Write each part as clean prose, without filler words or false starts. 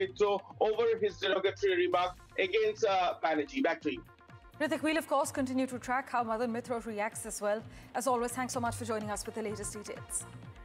So over his derogatory remark against Banerjee. Back to you. Ritik, we'll of course continue to track how Madan Mitra reacts as well. As always, thanks so much for joining us with the latest details.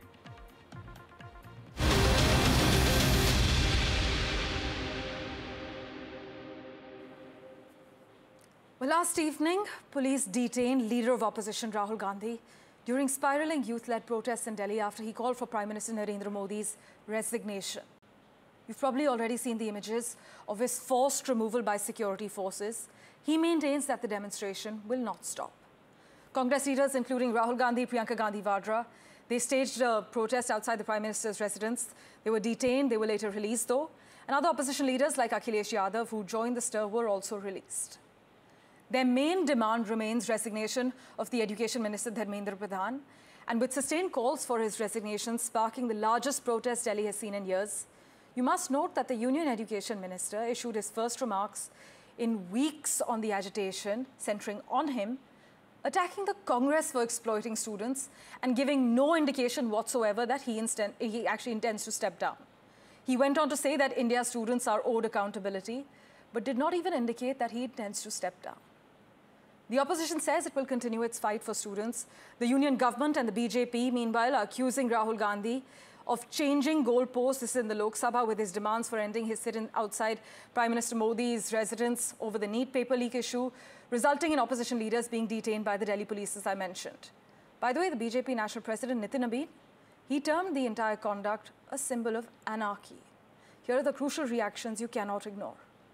Well, last evening, police detained leader of opposition Rahul Gandhi during spiralling youth-led protests in Delhi after he called for Prime Minister Narendra Modi's resignation. You've probably already seen the images of his forced removal by security forces. He maintains that the demonstration will not stop. Congress leaders, including Rahul Gandhi, Priyanka Gandhi Vadra, they staged a protest outside the Prime Minister's residence. They were detained. They were later released, though. And other opposition leaders like Akhilesh Yadav, who joined the stir, were also released. Their main demand remains resignation of the Education Minister Dharmendra Pradhan, and with sustained calls for his resignation sparking the largest protest Delhi has seen in years. You must note that the Union Education Minister issued his first remarks in weeks on the agitation, centering on him, attacking the Congress for exploiting students and giving no indication whatsoever that he actually intends to step down. He went on to say that India's students are owed accountability, but did not even indicate that he intends to step down. The opposition says it will continue its fight for students. The union government and the BJP, meanwhile, are accusing Rahul Gandhi of changing goalposts. This is in the Lok Sabha with his demands for ending his sit-in outside Prime Minister Modi's residence over the NEET paper leak issue, resulting in opposition leaders being detained by the Delhi police, as I mentioned. By the way, the BJP National President Nitin Abid, he termed the entire conduct a symbol of anarchy. Here are the crucial reactions you cannot ignore.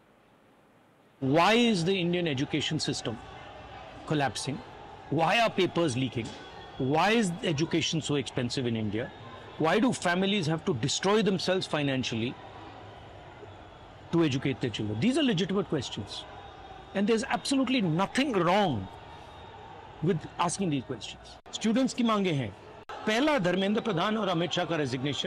Why is the Indian education system collapsing? Why are papers leaking? Why is education so expensive in India? Why do families have to destroy themselves financially to educate their children? These are legitimate questions. And there's absolutely nothing wrong with asking these questions. Students की मांगे हैं, पहला धर्मेंद्र प्रधान और अमित शाह का resignation,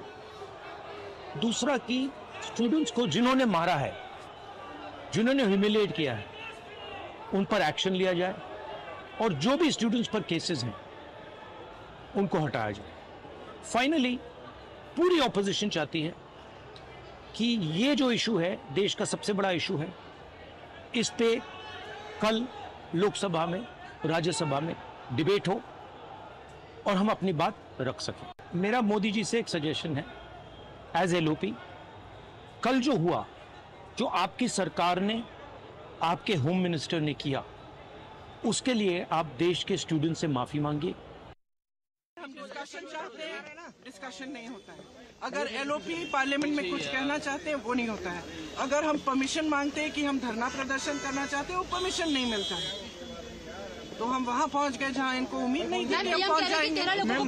दूसरा कि students को जिन्होंने मारा है, जिन्होंने ह्यूमिलिएट किया है, उन पर एक्शन लिया जाए और जो भी स्टूडेंट्स पर केसेस हैं उनको हटाया जाए। फाइनली पूरी ऑपोजिशन चाहती है कि ये जो इशू है देश का सबसे बड़ा इशू है, इस पे कल लोकसभा में, राज्यसभा में डिबेट हो और हम अपनी बात रख सकें। मेरा मोदी जी से एक सजेशन है, एज एलओपी, कल जो हुआ, जो आपकी सरकार ने, आपके होम मिनिस्टर ने किया, उसके लिए आप देश के स्टूडेंट से माफी मांगिए। हम डिस्कशन चाहते हैं, डिस्कशन नहीं होता है। अगर एलओपी पार्लियामेंट में कुछ कहना चाहते हैं, वो नहीं होता है। अगर हम परमिशन मांगते हैं कि हम धरना प्रदर्शन करना चाहते हैं, वो परमिशन नहीं मिलता है। तो हम वहाँ पहुँच गए जहाँ इनको उम्मीद नहीं थी कि हम पहुँच जाएंगे।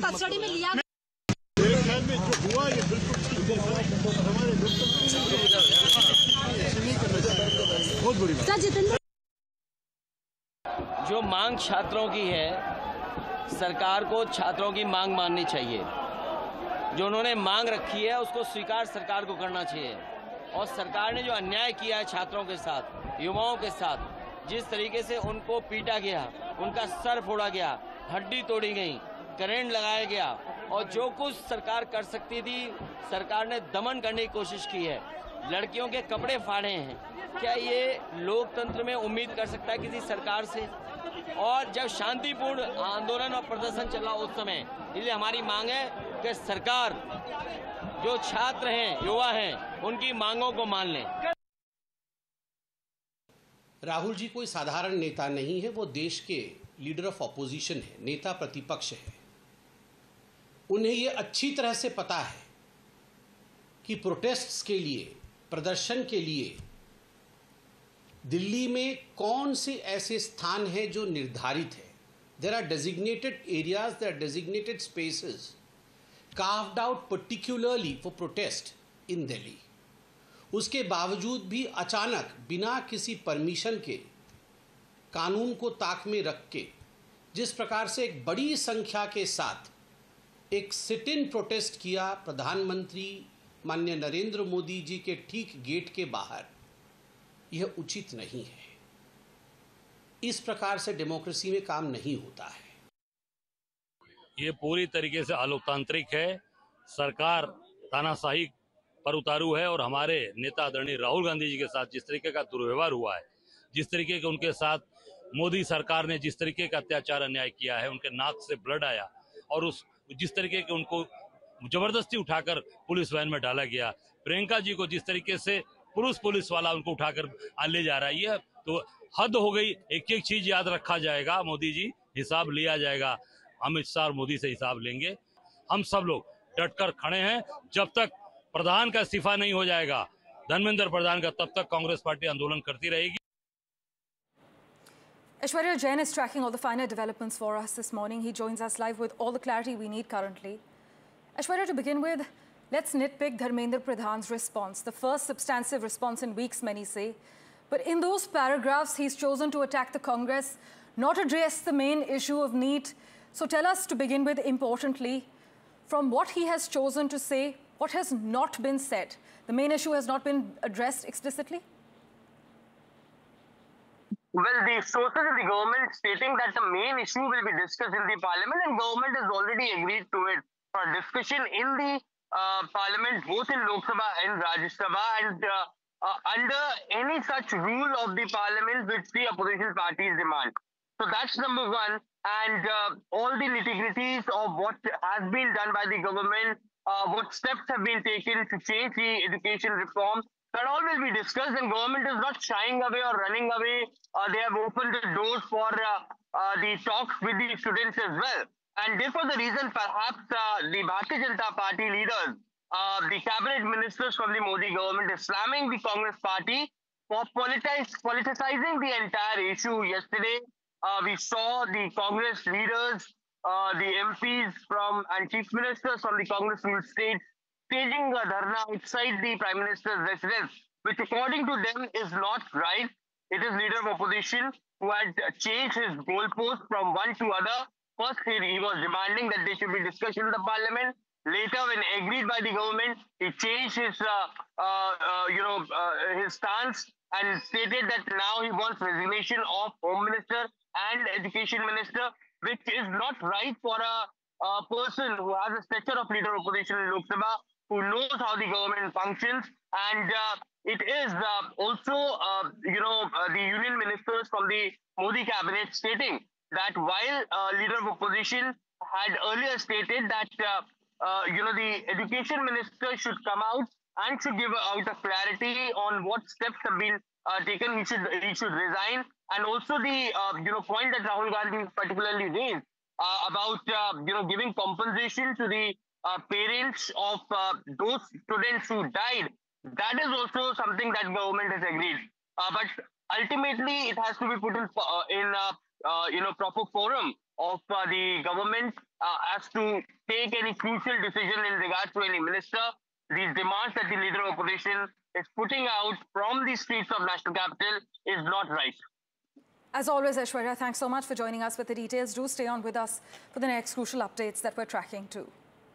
जो मांग छात्रों की है, सरकार को छात्रों की मांग माननी चाहिए। जो उन्होंने मांग रखी है उसको स्वीकार सरकार को करना चाहिए। और सरकार ने जो अन्याय किया है छात्रों के साथ, युवाओं के साथ, जिस तरीके से उनको पीटा गया, उनका सर फोड़ा गया, हड्डी तोड़ी गई, करंट लगाया गया और जो कुछ सरकार कर सकती थी सरकार ने दमन करने की कोशिश की है। लड़कियों के कपड़े फाड़े हैं। क्या ये लोकतंत्र में उम्मीद कर सकता है किसी सरकार से? और जब शांतिपूर्ण आंदोलन और प्रदर्शन चला उस समय, इसलिए हमारी मांग है कि सरकार जो छात्र हैं, युवा हैं, उनकी मांगों को मान लें। राहुल जी कोई साधारण नेता नहीं है, वो देश के लीडर ऑफ ऑपोजिशन है, नेता प्रतिपक्ष है। उन्हें ये अच्छी तरह से पता है कि प्रोटेस्ट्स के लिए, प्रदर्शन के लिए दिल्ली में कौन से ऐसे स्थान हैं जो निर्धारित है। There are designated areas, there are designated spaces carved out particularly for protest in Delhi. उसके बावजूद भी अचानक बिना किसी परमिशन के, कानून को ताक में रख के, जिस प्रकार से एक बड़ी संख्या के साथ एक सिट इन प्रोटेस्ट किया प्रधानमंत्री माननीय नरेंद्र मोदी जी के ठीक गेट के बाहर, यह उचित नहीं है। इस प्रकार से डेमोक्रेसी में काम नहीं होता है। ये पूरी तरीके से अलोकतांत्रिक है। सरकार तानाशाही पर उतारू है। और हमारे नेता आदरणीय राहुल गांधी जी के साथ जिस तरीके का दुर्व्यवहार हुआ है, जिस तरीके के उनके साथ मोदी सरकार ने जिस तरीके का अत्याचार अन्याय किया है, उनके नाक से ब्लड आया और जिस तरीके के उनको जबरदस्ती उठाकर पुलिस वैन में डाला गया, प्रियंका जी को जिस तरीके से पुलिस वाला उनको उठाकर ले जा रहा है, ये तो हद हो गई। एक एक चीज याद रखा जाएगा, मोदी जी हिसाब लिया जाएगा, अमित शाह और मोदी से हिसाब लेंगे। हम सब लोग डटकर खड़े हैं। जब तक प्रधान का इस्तीफा नहीं हो जाएगा, धर्मेंद्र प्रधान का, तब तक कांग्रेस पार्टी आंदोलन करती रहेगी। Aishwarya Jain is tracking all the finer developments for us this morning. He joins us live with all the clarity we need currently. Aishwarya, to begin with, let's nitpick Dharmendra Pradhan's response, the first substantive response in weeks, many say. But in those paragraphs, he's chosen to attack the Congress, not address the main issue of NEET. So tell us, to begin with, importantly, from what he has chosen to say, what has not been said? The main issue has not been addressed explicitly? Well, the sources of the government stating that the main issue will be discussed in the parliament, and government has already agreed to it for discussion in the parliament, both in Lok Sabha and Rajya Sabha, and under any such rule of the parliament which the opposition parties demand. So that's number one. And all the nitty-gritties of what has been done by the government, what steps have been taken to change the education reform, that all will be discussed, and government is not shying away or running away. They have opened the doors for the talks with the students as well. And therefore, the reason perhaps the Bharatiya Janata Party leaders, the cabinet ministers from the Modi government is slamming the Congress party for politicizing the entire issue. Yesterday, we saw the Congress leaders, the MPs and chief ministers from the Congress ruled states staging a dharna outside the Prime Minister's residence, which according to them is not right. It is leader of opposition who had changed his goalpost from one to other. First, he was demanding that there should be discussion in the parliament. Later, when agreed by the government, he changed his, his stance and stated that now he wants resignation of Home Minister and Education Minister, which is not right for a person who has a stature of leader of opposition in Lok Sabha, who knows how the government functions. And it is also, the union ministers from the Modi cabinet stating that while leader of opposition had earlier stated that, the education minister should come out and should give out a clarity on what steps have been taken, he should resign. And also the, point that Rahul Gandhi particularly raised about, giving compensation to the parents of those students who died, that is also something that government has agreed. But ultimately, it has to be put in proper forum of the government as to take any crucial decision in regards to any minister. These demands that the leader of opposition is putting out from the streets of national capital is not right. As always, Aishwarya, thanks so much for joining us with the details. Do stay on with us for the next crucial updates that we're tracking too.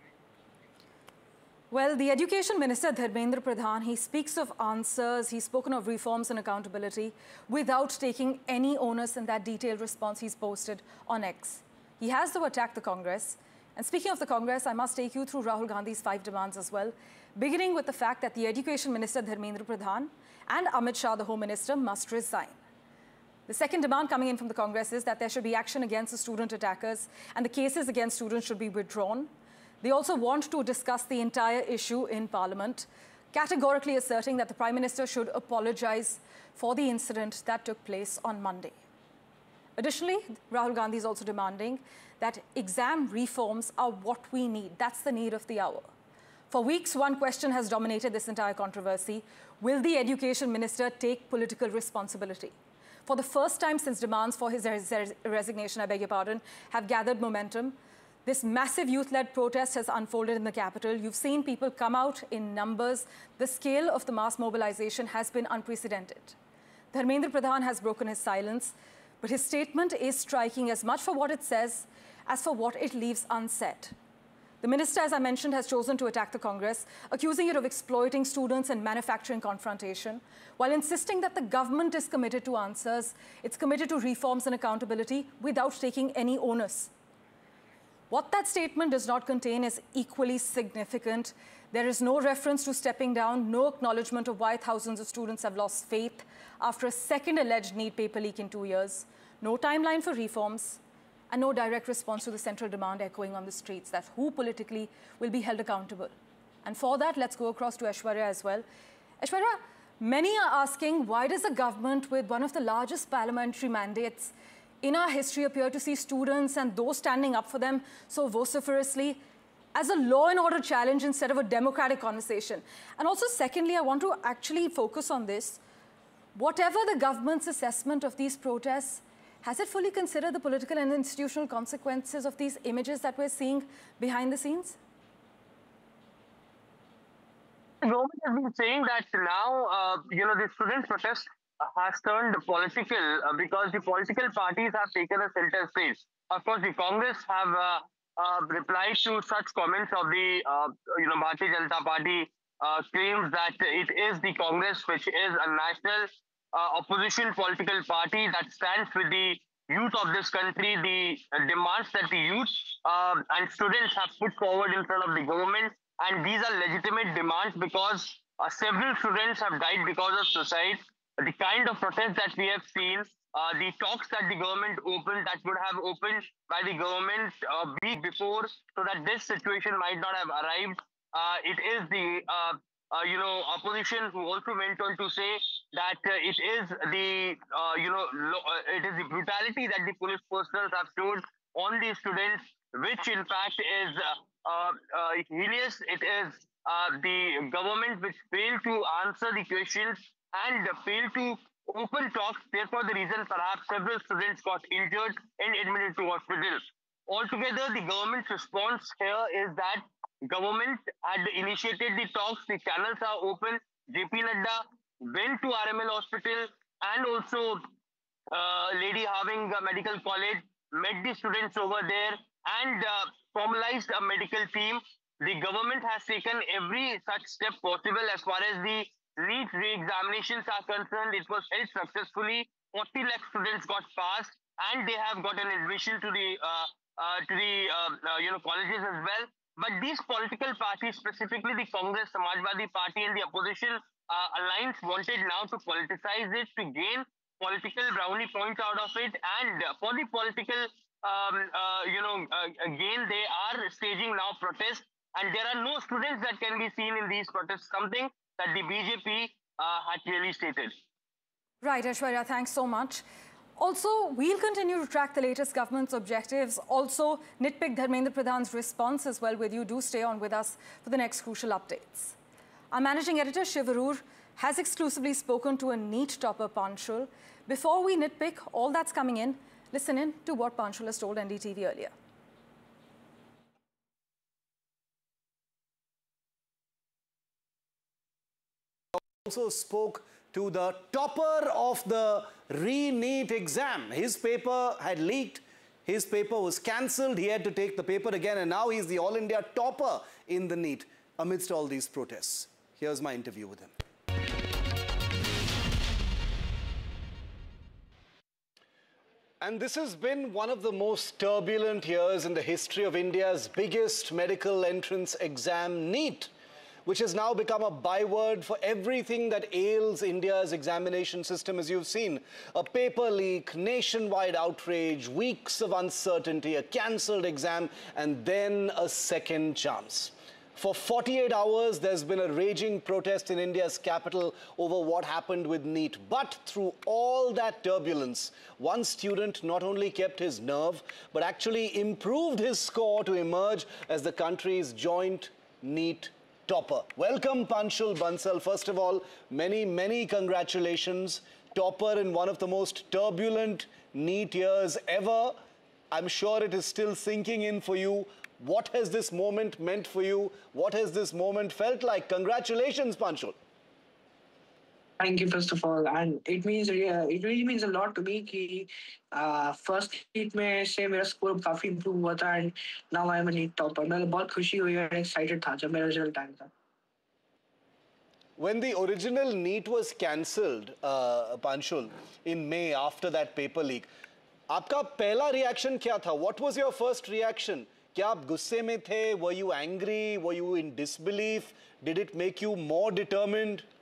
Well, the Education Minister, Dharmendra Pradhan, he speaks of answers, he's spoken of reforms and accountability without taking any onus in that detailed response he's posted on X. He has, though, attacked the Congress. And speaking of the Congress, I must take you through Rahul Gandhi's 5 demands as well, beginning with the fact that the Education Minister, Dharmendra Pradhan, and Amit Shah, the Home Minister, must resign. The second demand coming in from the Congress is that there should be action against the student attackers and the cases against students should be withdrawn. They also want to discuss the entire issue in Parliament, categorically asserting that the Prime Minister should apologize for the incident that took place on Monday. Additionally, Rahul Gandhi is also demanding that exam reforms are what we need. That's the need of the hour. For weeks, one question has dominated this entire controversy. Will the Education Minister take political responsibility? For the first time since demands for his resignation, have gathered momentum, this massive youth-led protest has unfolded in the capital. You've seen people come out in numbers. The scale of the mass mobilization has been unprecedented. Dharmendra Pradhan has broken his silence, but his statement is striking as much for what it says as for what it leaves unsaid. The minister, as I mentioned, has chosen to attack the Congress, accusing it of exploiting students and manufacturing confrontation, while insisting that the government is committed to answers, it's committed to reforms and accountability without taking any onus. What that statement does not contain is equally significant. There is no reference to stepping down, no acknowledgement of why thousands of students have lost faith after a second alleged NEET paper leak in 2 years, no timeline for reforms, and no direct response to the central demand echoing on the streets, that who politically will be held accountable. And for that, let's go across to Aishwarya as well. Aishwarya, many are asking, why does the government with one of the largest parliamentary mandates in our history appear to see students and those standing up for them so vociferously as a law and order challenge instead of a democratic conversation? And also, secondly, I want to actually focus on this. Whatever the government's assessment of these protests, has it fully considered the political and institutional consequences of these images that we're seeing behind the scenes? The government has been saying that now, the student protest has turned political because the political parties have taken a center stage. Of course, the Congress have replied to such comments of the, Bharatiya Janata Party claims that it is the Congress which is a national opposition political party that stands with the youth of this country, the demands that the youth and students have put forward in front of the government. And these are legitimate demands because several students have died because of suicide. The kind of protest that we have seen, the talks that the government opened, that would have opened by the government a week before, so that this situation might not have arrived. It is the opposition who also went on to say that it is the it is the brutality that the police personnel have showed on the students, which in fact is heinous. It is the government which failed to answer the questions and failed to open talks. Therefore, the reason perhaps several students got injured and admitted to hospitals. Altogether, the government's response here is that government had initiated the talks, the channels are open. JP Nadda went to RML Hospital and also Lady Hardinge Medical College, met the students over there and formalized a medical team. The government has taken every such step possible as far as the NEET re-examinations are concerned. It was held successfully. 40 lakh students got passed and they have got an admission to the colleges as well. But these political parties, specifically the Congress, Samajwadi Party and the opposition alliance, wanted now to politicize it, to gain political brownie points out of it. And for the political gain, they are staging now protests. And there are no students that can be seen in these protests, something that the BJP had clearly stated. Right, Aishwarya, thanks so much. Also, we'll continue to track the latest government's objectives. Also, nitpick Dharmendra Pradhan's response as well with you. Do stay on with us for the next crucial updates. Our managing editor, Shiv Arur, has exclusively spoken to a NEET topper, Panchul. Before we nitpick all that's coming in, listen in to what Panchul has told NDTV earlier. Also spoke to the topper of the re-NEET exam. His paper had leaked. His paper was cancelled. He had to take the paper again, and now he's the All India topper in the NEET amidst all these protests. Here's my interview with him. And this has been one of the most turbulent years in the history of India's biggest medical entrance exam, NEET, which has now become a byword for everything that ails India's examination system, as you've seen. A paper leak, nationwide outrage, weeks of uncertainty, a cancelled exam, and then a second chance. For 48 hours, there's been a raging protest in India's capital over what happened with NEET. But through all that turbulence, one student not only kept his nerve, but actually improved his score to emerge as the country's joint NEET topper. Welcome, Panchul Bansal. First of all, many, many congratulations. Topper in one of the most turbulent NEET years ever. I'm sure it is still sinking in for you. What has this moment meant for you? What has this moment felt like? Congratulations, Panchul. Thank you, first of all, and it really means a lot to me कि first heat में से मेरा score काफी improve हुआ था and now I am a NEET topper. मैं बहुत खुशी हुई और excited था जब मेरा result आया था. When the original NEET was cancelled, Panchul, in May after that paper leak, आपका पहला reaction क्या था? What was your first reaction क्या आप गुस्से में थे? Were you angry? Were you in disbelief? Did it make you more determined?